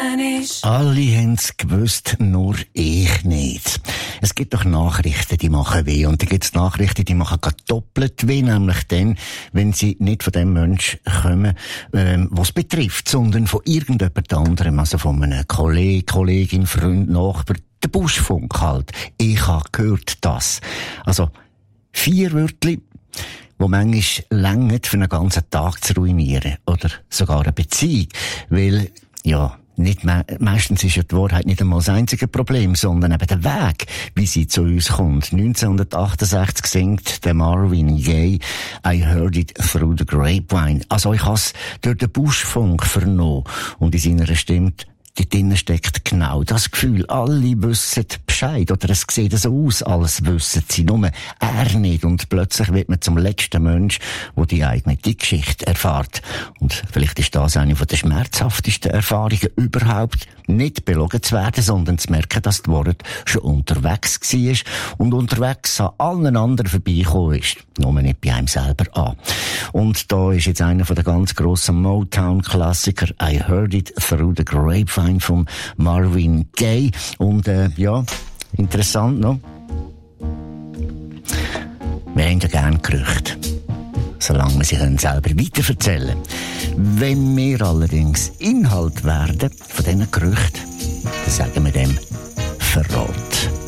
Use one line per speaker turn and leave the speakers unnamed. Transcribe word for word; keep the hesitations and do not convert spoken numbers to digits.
Spanish.
Alle haben's gewusst, nur ich nicht. Es gibt doch Nachrichten, die machen weh. Und da gibt's Nachrichten, die machen gerade doppelt weh. Nämlich dann, wenn sie nicht von dem Menschen kommen, ähm, was betrifft, sondern von irgendjemand anderem. Also von einem Kollegen, Kollegin, Freund, Nachbar. Der Buschfunk halt. Ich habe gehört das. Also, vier Wörtchen, wo manchmal länger für einen ganzen Tag zu ruinieren. Oder sogar eine Beziehung. Weil, ja, nicht me- meistens ist ja die Wahrheit nicht einmal das einzige Problem, sondern eben der Weg, wie sie zu uns kommt. neunzehnhundertachtundsechzig singt der Marvin Gaye I Heard It Through the Grapevine. Also ich has durch den Buschfunk vernommen. Und in seiner Stimme dort drinnen steckt genau das Gefühl, alle wissen Bescheid, oder es sieht so aus, alles wissen sie, nur er nicht. Und plötzlich wird man zum letzten Mensch, der die eigene Geschichte erfährt. Und vielleicht ist das eine der schmerzhaftesten Erfahrungen überhaupt, nicht belogen zu werden, sondern zu merken, dass die Worte schon unterwegs war und unterwegs an allen anderen vorbeigekommen ist. Nur nicht bei einem selber an. Und da ist jetzt einer von den ganz grossen Motown-Klassiker I Heard It Through the Grapevine von Marvin Gaye. Und äh, ja, interessant noch. Wir haben ja gerne Gerüchte, solange wir sie können selber weiterverzählen. Wenn wir allerdings Inhalt werden von diesen Gerüchten, dann sagen wir dem Verrat.